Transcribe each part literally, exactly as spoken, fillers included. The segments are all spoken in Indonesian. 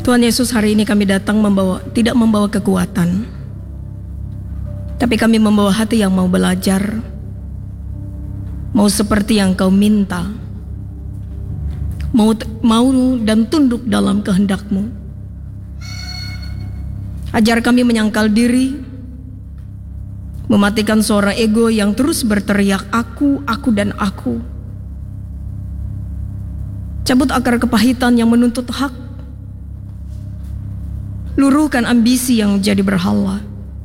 Tuhan Yesus, hari ini kami datang membawa tidak membawa kekuatan, tapi kami membawa hati yang mau belajar, mau seperti yang Kau minta, mau mau dan tunduk dalam kehendak-Mu. Ajar kami menyangkal diri, mematikan suara ego yang terus berteriak aku, aku dan aku. Cabut akar kepahitan yang menuntut hak, luruhkan ambisi yang jadi berhala.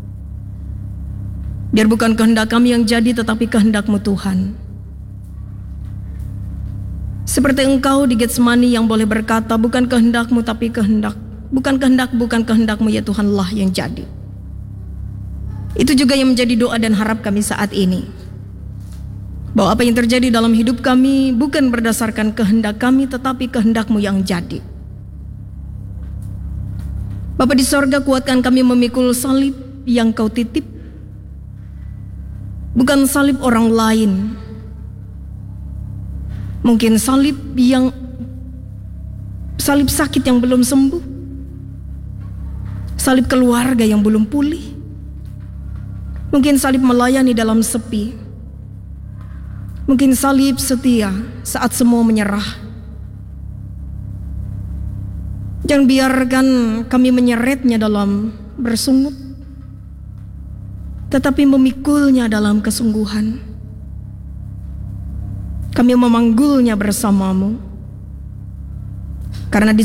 Biar bukan kehendak kami yang jadi, tetapi kehendak-Mu Tuhan. Seperti Engkau di Getsemani yang boleh berkata, bukan kehendak-Mu tapi kehendak, bukan kehendak, bukan kehendak-Mu ya Tuhanlah yang jadi. Itu juga yang menjadi doa dan harap kami saat ini, bahwa apa yang terjadi dalam hidup kami bukan berdasarkan kehendak kami, tetapi kehendak-Mu yang jadi. Bapa di sorga, kuatkan kami memikul salib yang Kau titip, bukan salib orang lain. Mungkin salib yang salib sakit yang belum sembuh, salib keluarga yang belum pulih, mungkin salib melayani dalam sepi, mungkin salib setia saat semua menyerah. Jangan biarkan kami menyeretnya dalam bersungut, tetapi memikulnya dalam kesungguhan. Kami memanggulnya bersama-Mu, karena di